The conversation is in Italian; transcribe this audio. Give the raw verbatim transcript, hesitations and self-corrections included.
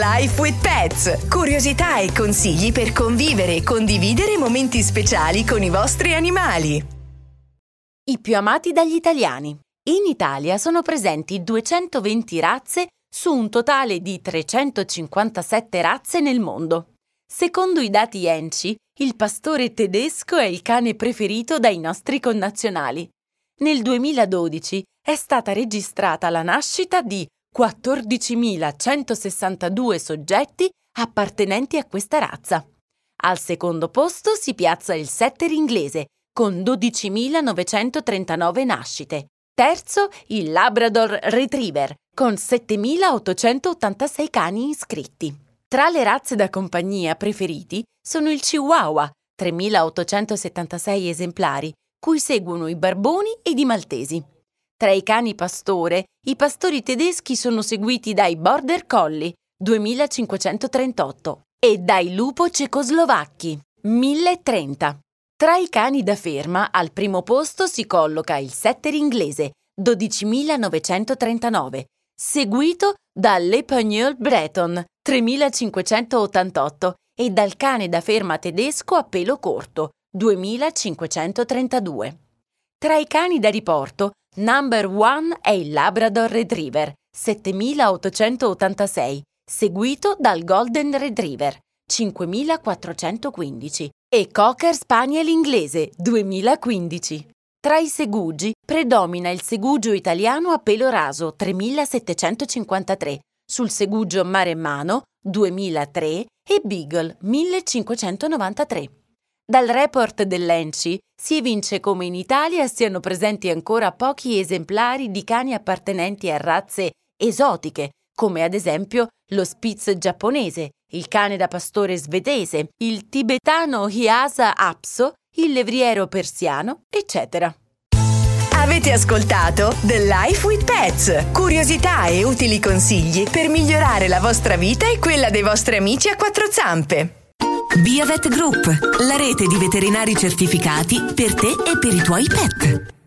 Life with Pets. Curiosità e consigli per convivere e condividere momenti speciali con i vostri animali. I più amati dagli italiani. In Italia sono presenti duecentoventi razze su un totale di trecentocinquantasette razze nel mondo. Secondo i dati E N C I, il pastore tedesco è il cane preferito dai nostri connazionali. Nel duemiladodici è stata registrata la nascita di quattordicimilacentosessantadue soggetti appartenenti a questa razza. Al secondo posto si piazza il setter inglese con dodicimilanovecentotrentanove nascite. Terzo il Labrador Retriever con settemilaottocentottantasei cani iscritti. Tra le razze da compagnia preferiti sono il Chihuahua, tremilaottocentosettantasei esemplari, cui seguono i Barboni ed i Maltesi. Tra i cani pastore, i pastori tedeschi sono seguiti dai Border Collie, duemilacinquecentotrentotto, e dai Lupo cecoslovacchi, mille trenta. Tra i cani da ferma, al primo posto si colloca il setter inglese, dodicimilanovecentotrentanove, seguito dall'Épagnol Breton, tremilacinquecentottantotto, e dal cane da ferma tedesco a pelo corto, duemilacinquecentotrentadue. Tra i cani da riporto, number one è il Labrador Retriever, settemilaottocentottantasei, seguito dal Golden Retriever, cinquemilaquattrocentoquindici, e Cocker Spaniel inglese, duemilaquindici. Tra i segugi predomina il segugio italiano a pelo raso, tremilasettecentocinquantatré, sul segugio maremmano, duemilatré, e Beagle, millecinquecentonovantatré. Dal report dell'E N C I si evince come in Italia siano presenti ancora pochi esemplari di cani appartenenti a razze esotiche, come ad esempio lo Spitz giapponese, il cane da pastore svedese, il tibetano Lhasa Apso, il levriero persiano, eccetera. Avete ascoltato The Life with Pets. Curiosità e utili consigli per migliorare la vostra vita e quella dei vostri amici a quattro zampe. Biovet Group, la rete di veterinari certificati per te e per i tuoi pet.